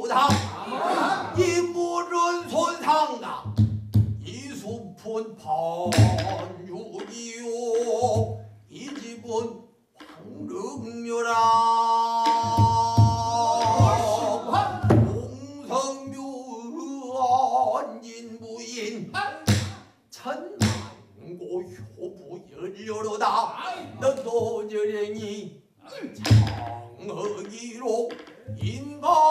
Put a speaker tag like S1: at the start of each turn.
S1: 열려로다. 이 물은 손상나 이 숲은 반죽이요 이 집은 황릉묘라. 공성묘 안진부인 천만고 효부 열려로다. 너도 저랭이 장허기로 인간